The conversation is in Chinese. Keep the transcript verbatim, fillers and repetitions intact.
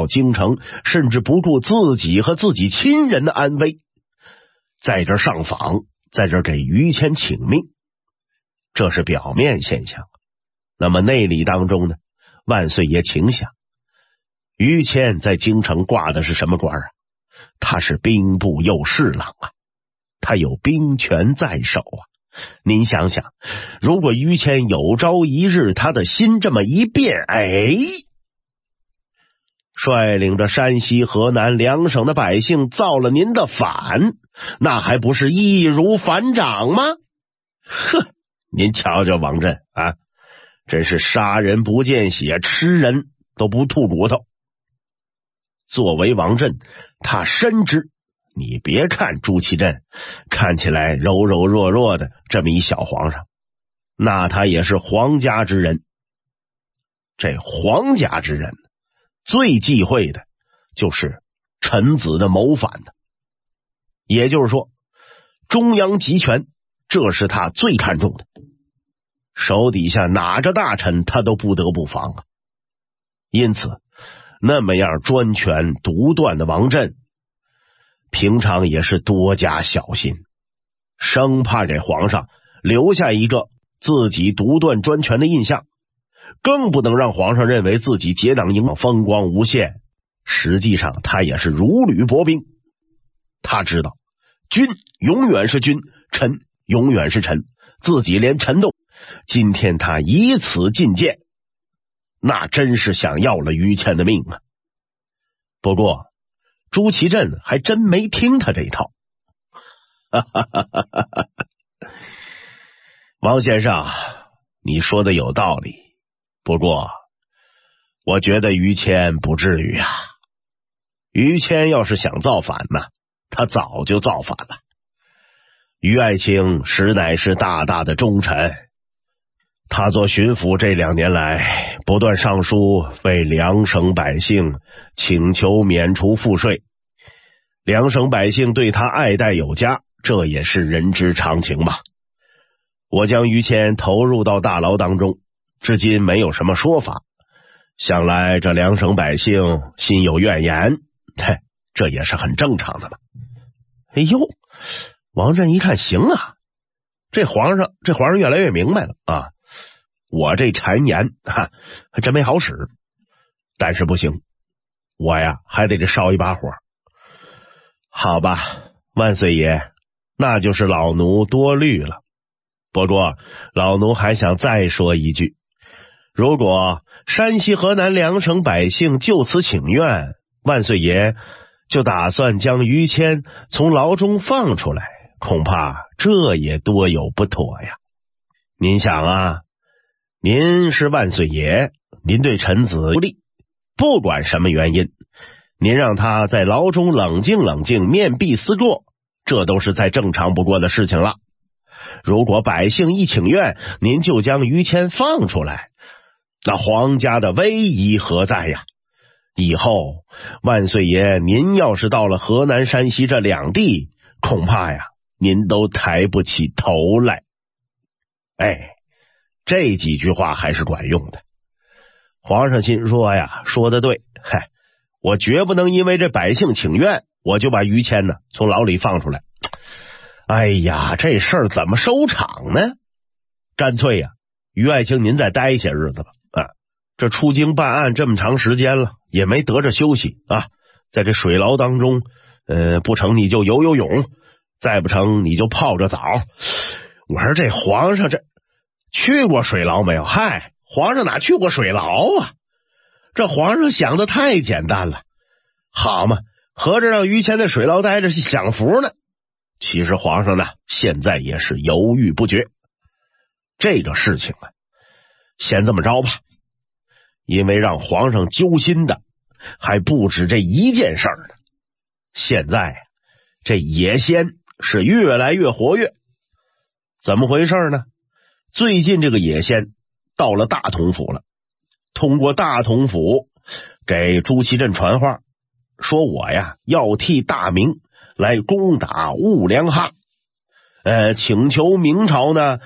到京城，甚至不顾自己和自己亲人的安危，在这上访，在这给于谦请命。这是表面现象。那么内里当中呢，万岁爷请想，于谦在京城挂的是什么官啊？他是兵部右侍郎啊，他有兵权在手啊。您想想，如果于谦有朝一日他的心这么一变，哎，率领着山西、河南两省的百姓造了您的反，那还不是易如反掌吗？呵，您瞧瞧王震啊，真是杀人不见血，吃人都不吐骨头。作为王震，他深知，你别看朱祁镇看起来柔柔弱弱的这么一小皇上，那他也是皇家之人。这皇家之人最忌讳的就是臣子的谋反的，也就是说，中央集权，这是他最看重的。手底下哪个大臣他都不得不防啊。因此那么样专权独断的王震，平常也是多加小心，生怕给皇上留下一个自己独断专权的印象，更不能让皇上认为自己结党营风光无限。实际上他也是如履薄冰，他知道君永远是君，臣永远是臣，自己连臣都。今天他以此进谏，那真是想要了于谦的命啊。不过朱祁镇还真没听他这一套。哈哈哈哈哈！王先生，你说的有道理，不过我觉得于谦不至于啊。于谦要是想造反呢，他早就造反了。于爱卿实乃是大大的忠臣，他做巡抚这两年来，不断上书为两省百姓请求免除赋税，两省百姓对他爱戴有加，这也是人之常情吧。我将于谦投入到大牢当中，至今没有什么说法，想来这两省百姓心有怨言，嘿，这也是很正常的嘛。哎呦，王震一看，行啊，这皇上这皇上越来越明白了啊。我这谗言哈还真没好使，但是不行，我呀还得这烧一把火。好吧，万岁爷，那就是老奴多虑了。不过老奴还想再说一句，如果山西、河南两省百姓就此请愿，万岁爷就打算将于谦从牢中放出来，恐怕这也多有不妥呀。您想啊，您是万岁爷，您对臣子不利，不管什么原因，您让他在牢中冷静冷静，面壁思过，这都是再正常不过的事情了。如果百姓一请愿，您就将于谦放出来，那皇家的威仪何在呀？以后万岁爷您要是到了河南、山西这两地，恐怕呀您都抬不起头来。哎，这几句话还是管用的。皇上心说呀，说得对，嗨，我绝不能因为这百姓请愿，我就把于谦呢从牢里放出来。哎呀，这事儿怎么收场呢？干脆呀，于爱卿您再待一些日子吧。啊，这出京办案这么长时间了，也没得着休息啊。在这水牢当中，呃，不成你就游游泳，再不成你就泡着澡。我说这皇上这去过水牢没有？嗨，皇上哪去过水牢啊？这皇上想的太简单了，好嘛，合着让于谦在水牢待着是享福呢。其实皇上呢，现在也是犹豫不决。这个事情啊，先这么着吧，因为让皇上揪心的还不止这一件事儿呢。现在这野仙是越来越活跃，怎么回事呢？最近这个野仙到了大同府了，通过大同府给朱祁镇传话，说我呀要替大明来攻打兀良哈，呃，请求明朝呢